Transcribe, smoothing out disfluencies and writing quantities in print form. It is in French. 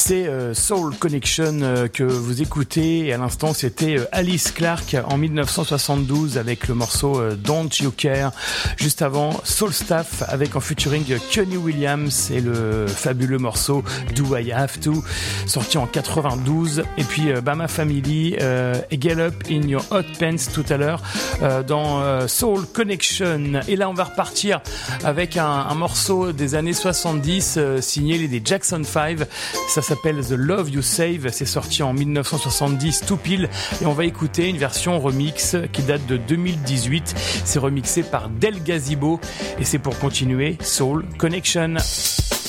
C'est Soul Connection que vous écoutez. Et à l'instant, c'était Alice Clark en 1972 avec le morceau Don't You Care. Juste avant, Soulstaff avec en featuring Kenny Williams et le fabuleux morceau Do I Have To, sorti en 92. Et puis Bama Family, Get Up in Your Hot Pants tout à l'heure dans Soul Connection. Et là, on va repartir avec un morceau des années 70 signé des Jackson 5. Ça s'appelle The Love You Save. C'est sorti en 1970 tout pile. Et on va écouter une version remix qui date de 2018. C'est remixé par Del Gazebo. Et c'est pour continuer Soul Connection.